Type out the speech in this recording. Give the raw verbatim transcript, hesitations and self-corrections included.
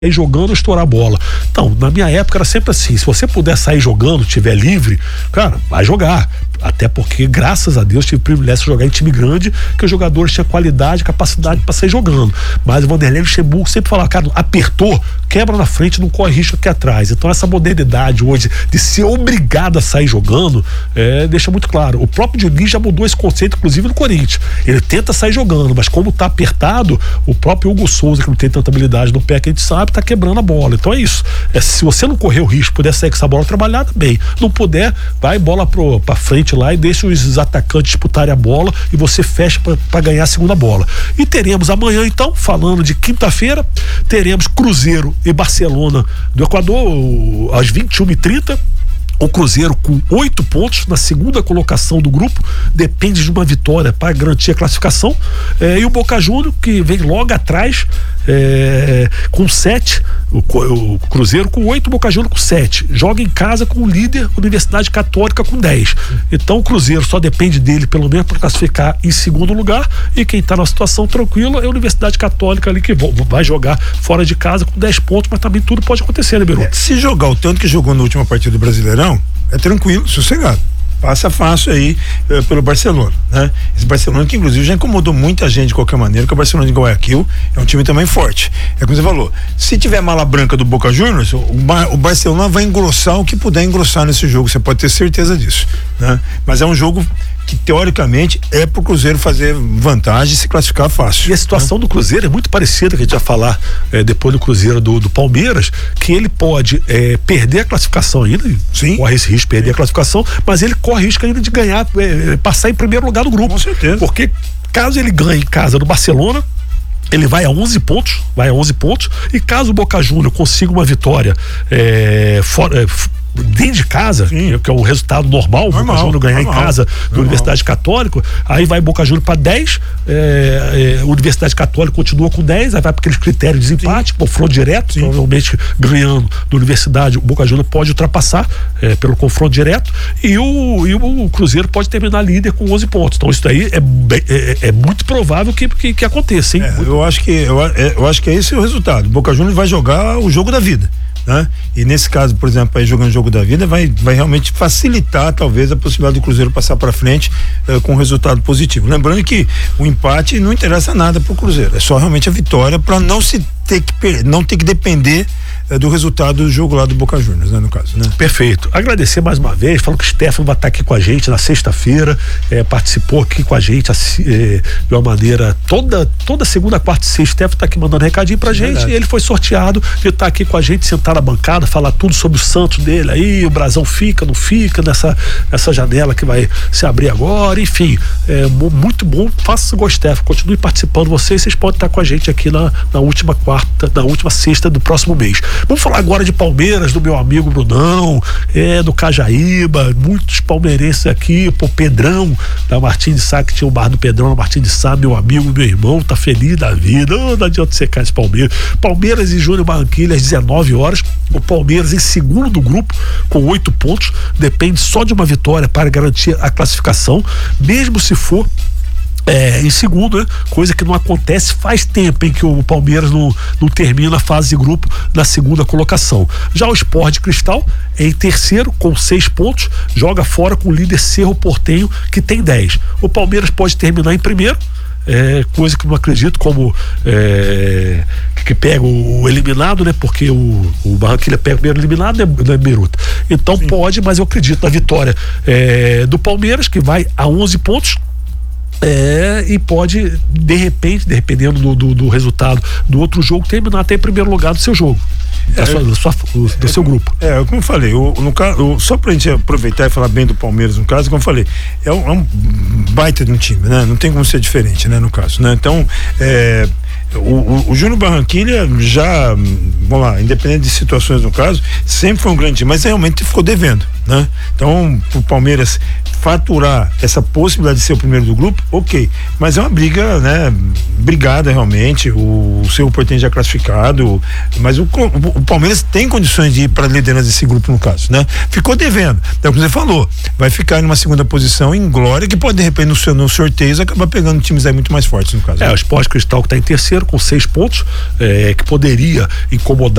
sair jogando, estourar a bola. Então, na minha época era sempre assim, se você puder sair jogando, tiver livre, cara, vai jogar. Até porque, graças a Deus, tive o privilégio de jogar em time grande, que os jogadores tinham qualidade, capacidade para sair jogando. Mas o Vanderlei Luxemburgo sempre falava, cara, apertou, quebra na frente, não corre risco aqui atrás. Então essa modernidade hoje de ser obrigado a sair jogando, é, deixa muito claro. O próprio Diniz já mudou esse conceito, inclusive no Corinthians. Ele tenta sair jogando, mas como tá apertado, o próprio Hugo Souza, que não tem tanta habilidade no pé que a gente sabe, tá quebrando a bola. Então é isso. É, se você não correr o risco, puder sair com essa bola trabalhada, bem. Não puder, vai bola pro, pra frente lá e deixa os atacantes disputarem a bola e você fecha para ganhar a segunda bola. E teremos amanhã, então, falando de quinta-feira, teremos Cruzeiro e Barcelona do Equador às vinte e uma e trinta. O Cruzeiro com oito pontos na segunda colocação do grupo, depende de uma vitória para garantir a classificação, é, e o Boca Juniors, que vem logo atrás, é, com sete, o, o Cruzeiro com oito, o Boca Juniors com sete, joga em casa com o líder Universidade Católica com dez. Então o Cruzeiro só depende dele pelo menos para classificar em segundo lugar, e quem está na situação tranquila é a Universidade Católica ali, que vai jogar fora de casa com dez pontos, mas também tudo pode acontecer, né, Beru? É, se jogar o tanto que jogou na última partida do Brasileirão, é tranquilo, sossegado. Passa fácil aí uh, pelo Barcelona, né? Esse Barcelona que inclusive já incomodou muita gente de qualquer maneira, que o Barcelona de Guayaquil é um time também forte. É como você falou, se tiver mala branca do Boca Juniors, o, Bar- o Barcelona vai engrossar o que puder engrossar nesse jogo, você pode ter certeza disso, né? Mas é um jogo que teoricamente é pro Cruzeiro fazer vantagem e se classificar fácil. E a situação, né, do Cruzeiro é muito parecida, que a gente vai falar é, depois do Cruzeiro do, do Palmeiras, que ele pode é, perder a classificação ainda, sim, corre esse risco de perder, sim, a classificação, mas ele corre risco ainda de ganhar, é, passar em primeiro lugar do grupo. Com certeza. Porque caso ele ganhe em casa do Barcelona, ele vai a onze pontos, vai a onze pontos, e caso o Boca Juniors consiga uma vitória é, fora, é, dentro de casa, sim, que é o resultado normal, o Boca Juniors ganhar normal, em casa da Universidade Católica, aí vai Boca Juniors para dez, é, é, Universidade Católica continua com dez, aí vai para aqueles critérios de desempate, confronto direto, sim, provavelmente ganhando da Universidade, o Boca Juniors pode ultrapassar é, pelo confronto direto, e o, e o Cruzeiro pode terminar líder com onze pontos. Então isso daí é, é, é muito provável que, que, que aconteça, hein? É, eu acho que eu, eu acho que é esse o resultado. O Boca Juniors vai jogar o jogo da vida, né? E nesse caso, por exemplo, aí jogando o jogo da vida, vai, vai realmente facilitar talvez a possibilidade do Cruzeiro passar para frente eh, com um resultado positivo. Lembrando que o empate não interessa nada pro Cruzeiro, é só realmente a vitória para não se ter que não ter que depender eh, do resultado do jogo lá do Boca Juniors, né, no caso, né? Perfeito. Agradecer mais uma vez, falando que o Stefano vai estar aqui com a gente na sexta-feira, eh, participou aqui com a gente assim, eh, de uma maneira toda toda segunda, quarta e sexta. O Stefano tá aqui mandando recadinho pra, sim, gente, verdade. E ele foi sorteado de estar aqui com a gente, sentar na bancada, falar tudo sobre o Santos dele aí, o Brasão fica, não fica nessa, nessa janela que vai se abrir agora, enfim, é muito bom. Faça igual o Stefano, continue participando vocês, vocês podem estar com a gente aqui na, na última quarta, na última sexta do próximo mês. Vamos falar agora de Palmeiras, do meu amigo Brunão, é, do Cajaíba, muitos palmeirenses aqui, pô, Pedrão, da Martim de Sá, que tinha o bar do Pedrão na Martim de Sá, meu amigo, meu irmão, tá feliz da vida, oh, não adianta secar esse Palmeiras. Palmeiras e Júnior Barranquilla às dezenove horas, o Palmeiras em segundo do grupo com oito pontos, depende só de uma vitória para garantir a classificação, mesmo se for É, em segundo, né? Coisa que não acontece faz tempo em que o Palmeiras não, não termina a fase de grupo na segunda colocação. Já o Sport Cristal é em terceiro com seis pontos, joga fora com o líder Cerro Porteño, que tem dez. O Palmeiras pode terminar em primeiro, é, coisa que não acredito, como é, que pega o, o eliminado, né? Porque o, o Barranquilla pega o primeiro eliminado, né, né Biruta? Então, sim, pode, mas eu acredito na vitória é, do Palmeiras, que vai a onze pontos. É, e pode, de repente, dependendo do, do, do resultado do outro jogo, terminar até em primeiro lugar do seu jogo, da sua, do, sua, do é, seu grupo. É, como eu falei, o, no caso, só pra gente aproveitar e falar bem do Palmeiras, no caso, como eu falei, é um, é um baita de um time, né? Não tem como ser diferente, né? No caso, né? Então, é, o, o, o Júnior Barranquilla já, vamos lá, independente de situações no caso, sempre foi um grande time, mas realmente ficou devendo, né? né? Então, o Palmeiras faturar essa possibilidade de ser o primeiro do grupo, ok, mas é uma briga, né, brigada realmente, o, o seu Portente já classificado, mas o, o, o Palmeiras tem condições de ir para a liderança desse grupo no caso, né? Ficou devendo, é o que você falou, vai ficar em uma segunda posição em glória, que pode de repente no, seu, no sorteio acabar pegando times aí muito mais fortes no caso. É, né? O Sport Cristal que está em terceiro com seis pontos, é, que poderia incomodar